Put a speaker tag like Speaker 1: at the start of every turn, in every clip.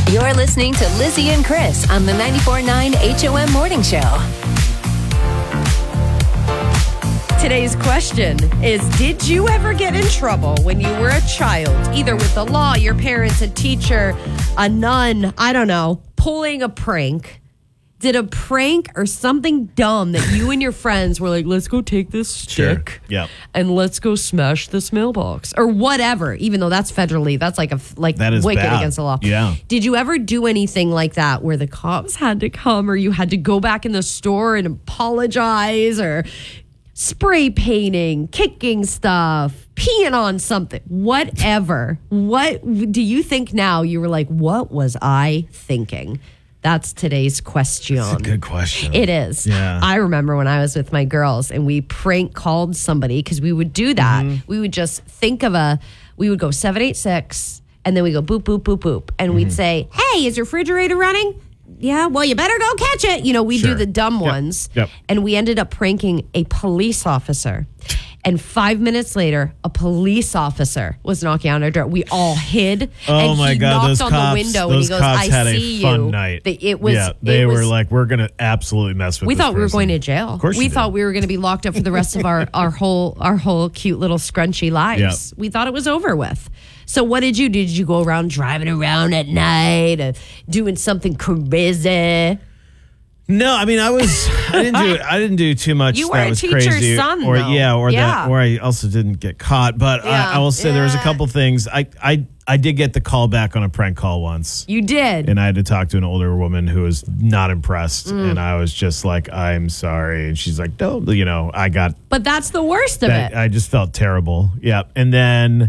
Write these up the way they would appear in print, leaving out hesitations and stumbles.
Speaker 1: You're listening to Lizzie and Chris on the 94.9 HOM Morning Show.
Speaker 2: Today's question is, did you ever get in trouble when you were a child, either with the law, your parents, a teacher, a nun, I don't know, pulling a prank? Did a prank or something dumb that you and your friends were like, let's go take this stick and let's go smash this mailbox or whatever, even though that's federally, that's like
Speaker 3: that is
Speaker 2: wicked
Speaker 3: bad.
Speaker 2: Against the law.
Speaker 3: Yeah.
Speaker 2: Did you ever do anything like that where the cops had to come or you had to go back in the store and apologize or spray painting, kicking stuff, peeing on something, whatever? What do you think now? You were like, what was I thinking? That's today's question.
Speaker 3: That's a good question.
Speaker 2: It is.
Speaker 3: Yeah.
Speaker 2: I remember when I was with my girls and we prank called somebody because we would do that.
Speaker 3: Mm-hmm.
Speaker 2: We would just think of we would go 786 and then we go boop, boop, boop, boop. And we'd say, hey, is your refrigerator running? Yeah, well, you better go catch it. You know, we do the dumb ones.
Speaker 3: Yep.
Speaker 2: And we ended up pranking a police officer. And 5 minutes later, a police officer was knocking on our door. We all hid.
Speaker 3: Oh
Speaker 2: and
Speaker 3: my
Speaker 2: he
Speaker 3: God,
Speaker 2: knocked
Speaker 3: those
Speaker 2: on
Speaker 3: cops!
Speaker 2: the window
Speaker 3: Those
Speaker 2: and he goes,
Speaker 3: cops
Speaker 2: I
Speaker 3: had
Speaker 2: see
Speaker 3: a fun
Speaker 2: you.
Speaker 3: night.
Speaker 2: It was.
Speaker 3: They
Speaker 2: was,
Speaker 3: were like, we're gonna absolutely mess with.
Speaker 2: We
Speaker 3: this
Speaker 2: thought we were
Speaker 3: person.
Speaker 2: going to jail.
Speaker 3: Of course,
Speaker 2: we
Speaker 3: you
Speaker 2: thought
Speaker 3: did.
Speaker 2: we were going to be locked up for the rest of our whole cute little scrunchy lives.
Speaker 3: Yep.
Speaker 2: We thought it was over with. So what did you do? Did you go around driving around at night, doing something crazy?
Speaker 3: No, I mean, I didn't do too much.
Speaker 2: You were
Speaker 3: that
Speaker 2: a
Speaker 3: was
Speaker 2: teacher's
Speaker 3: crazy,
Speaker 2: son,
Speaker 3: or
Speaker 2: though.
Speaker 3: or I also didn't get caught. But I will say there was a couple things. I did get the call back on a prank call once.
Speaker 2: You did,
Speaker 3: and I had to talk to an older woman who was not impressed, and I was just like, "I'm sorry," and she's like, "No, I got."
Speaker 2: But that's the worst of it.
Speaker 3: I just felt terrible. Yeah, and then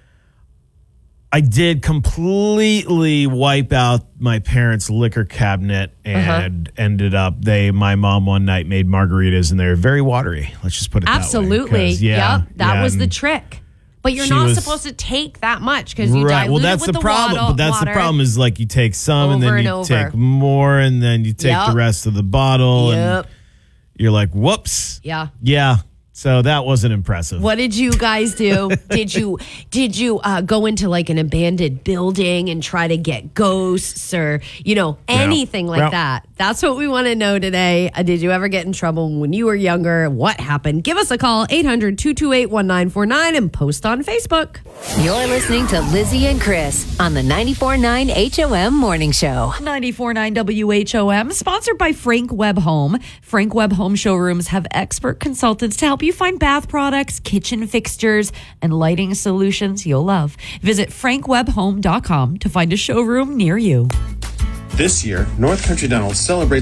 Speaker 3: I did completely wipe out my parents' liquor cabinet and ended up, my mom one night made margaritas and they were very watery. Let's just put it
Speaker 2: Absolutely.
Speaker 3: that way.
Speaker 2: Yep. That was the trick. But you're not supposed to take that much because you dilute
Speaker 3: well, that's
Speaker 2: it with
Speaker 3: the problem. But that's the problem is like you take some and then you take more and then you take the rest of the bottle and you're like, whoops.
Speaker 2: Yeah.
Speaker 3: Yeah. So that wasn't impressive.
Speaker 2: What did you guys do? Did you go into like an abandoned building and try to get ghosts or, anything like that? That's what we want to know today. Did you ever get in trouble when you were younger? What happened? Give us a call, 800-228-1949 and post on Facebook.
Speaker 1: You're listening to Lizzie and Chris on the 94.9 HOM Morning Show.
Speaker 4: 94.9 WHOM, sponsored by Frank Webb Home. Frank Webb Home showrooms have expert consultants to help you find bath products, kitchen fixtures, and lighting solutions you'll love. Visit frankwebbhome.com to find a showroom near you.
Speaker 5: This year, North Country Dental celebrates